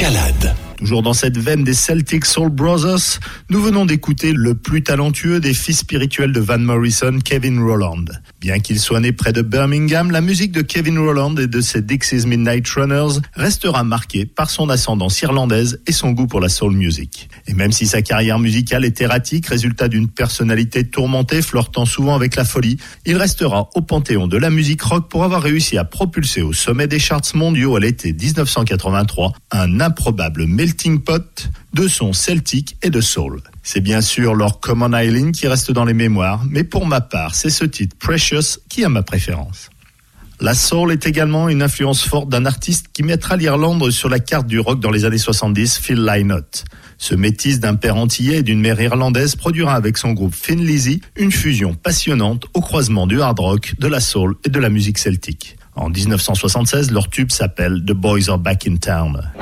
Escalade. Toujours dans cette veine des Celtic Soul Brothers, nous venons d'écouter le plus talentueux des fils spirituels de Van Morrison, Kevin Rowland. Bien qu'il soit né près de Birmingham, la musique de Kevin Rowland et de ses Dixie's Midnight Runners restera marquée par son ascendance irlandaise et son goût pour la soul music. Et même si sa carrière musicale est erratique, résultat d'une personnalité tourmentée flirtant souvent avec la folie, il restera au panthéon de la musique rock pour avoir réussi à propulser au sommet des charts mondiaux à l'été 1983 un improbable melting pot de sons celtiques et de soul. C'est bien sûr leur Common Island qui reste dans les mémoires, mais pour ma part, c'est ce titre Precious qui a ma préférence. La soul est également une influence forte d'un artiste qui mettra l'Irlande sur la carte du rock dans les années 70, Phil Lynott. Ce métis d'un père antillais et d'une mère irlandaise produira avec son groupe Thin Lizzy une fusion passionnante au croisement du hard rock, de la soul et de la musique celtique. En 1976, leur tube s'appelle The Boys Are Back in Town.